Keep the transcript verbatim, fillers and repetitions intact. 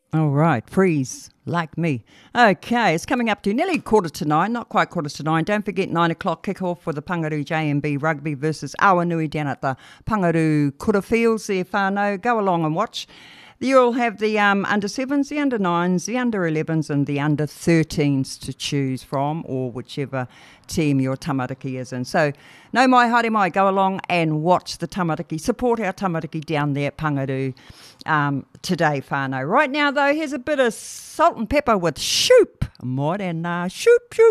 All right, freeze, like me. Okay, it's coming up to nearly quarter to nine, not quite quarter to nine. Don't forget nine o'clock kick-off for the Pangaru J M B Rugby versus Awanui down at the Pangaru Kura Fields there, whānau. Go along and watch. You'll have the um, under sevens, the under nines, the under elevens, and the under thirteens to choose from, or whichever team your tamariki is in. So, no mai haere mai, go along and watch the tamariki. Support our tamariki down there at Pangaru um, today, whānau. Right now, though, here's a bit of salt and pepper with shoop. Morena, shoop, shoop.